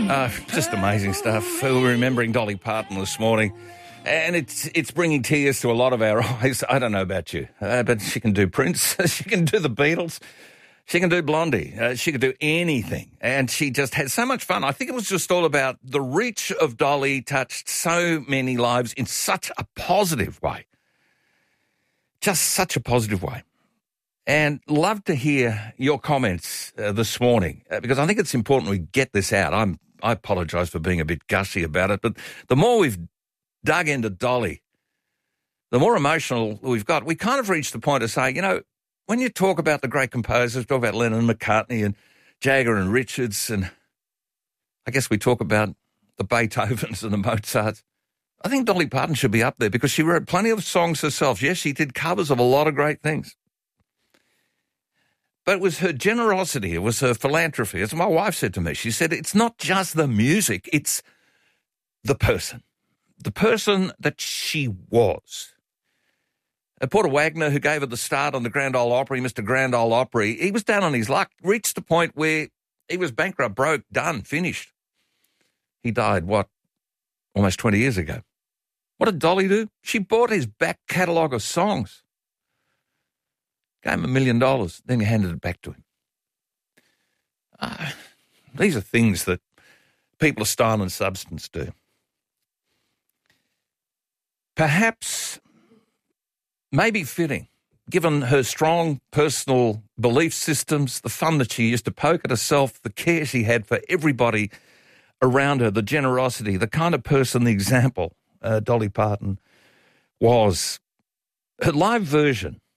Just amazing stuff. We were remembering Dolly Parton this morning, and it's bringing tears to a lot of our eyes. I don't know about you, but she can do Prince, she can do the Beatles, she can do Blondie, she can do anything, and she just had so much fun. I think it was just all about the reach of Dolly touched so many lives in such a positive way. Just such a positive way. And love to hear your comments this morning, because I think it's important we get this out. I apologise for being a bit gushy about it, but the more we've dug into Dolly, the more emotional we've got. We kind of reached the point of saying, you know, when you talk about the great composers, talk about Lennon, McCartney and Jagger and Richards, and I guess we talk about the Beethovens and the Mozarts, I think Dolly Parton should be up there because she wrote plenty of songs herself. Yes, she did covers of a lot of great things. But it was her generosity, it was her philanthropy. As my wife said to me, she said, it's not just the music, it's the person that she was. Porter Wagner, who gave her the start on the Grand Ole Opry, Mr. Grand Ole Opry, he was down on his luck, reached the point where he was bankrupt, broke, done, finished. He died, almost 20 years ago. What did Dolly do? She bought his back catalogue of songs. Gave him $1 million, then he handed it back to him. These are things that people of style and substance do. Perhaps, maybe fitting, given her strong personal belief systems, the fun that she used to poke at herself, the care she had for everybody around her, the generosity, the kind of person, the example Dolly Parton was. Her live version